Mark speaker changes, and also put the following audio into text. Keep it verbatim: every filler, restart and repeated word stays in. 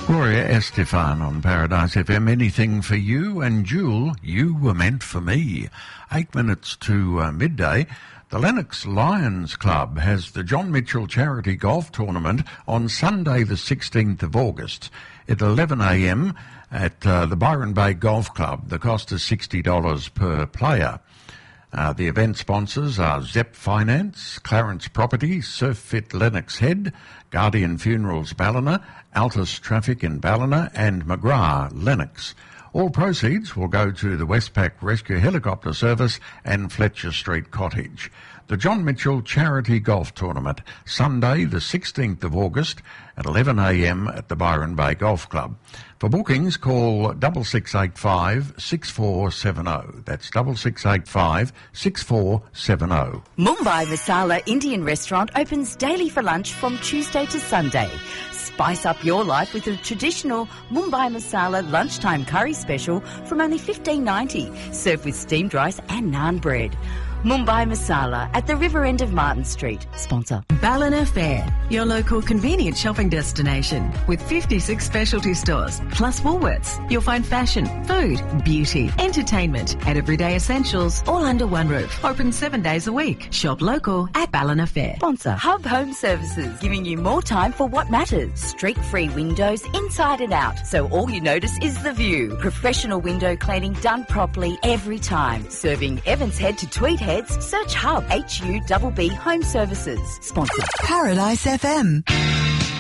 Speaker 1: Gloria Estefan on Paradise F M. Anything for you, and Jewel, you were meant for me. Eight minutes to uh, midday. The Lennox Lions Club has the John Mitchell Charity Golf Tournament on Sunday the sixteenth of August at eleven a m at uh, the Byron Bay Golf Club. The cost is sixty dollars per player. Uh, the event sponsors are Zep Finance, Clarence Property, Surffit Lennox Head, Guardian Funerals Ballina, Altus Traffic in Ballina, and McGrath Lennox. All proceeds will go to the Westpac Rescue Helicopter Service and Fletcher Street Cottage. The John Mitchell Charity Golf Tournament, Sunday the sixteenth of August at eleven a m at the Byron Bay Golf Club. For bookings, call double six eight five, six four seven zero. That's double six eight five, six four seven zero.
Speaker 2: Mumbai Masala Indian Restaurant opens daily for lunch from Tuesday to Sunday. Spice up your life with a traditional Mumbai Masala lunchtime curry special from only fifteen ninety, served with steamed rice and naan bread. Mumbai Masala at the river end of Martin Street. Sponsor.
Speaker 3: Ballina Fair, your local convenient shopping destination with fifty-six specialty stores plus Woolworths. You'll find fashion, food, beauty, entertainment and everyday essentials all under one roof. Open seven days a week. Shop local at Ballina Fair.
Speaker 2: Sponsor. Hub Home Services, giving you more time for what matters. Streak-free windows inside and out, so all you notice is the view. Professional window cleaning done properly every time. Serving Evans Head to Tweed Head. Search Hub, H U B B Home Services. Sponsor.
Speaker 4: Paradise F M.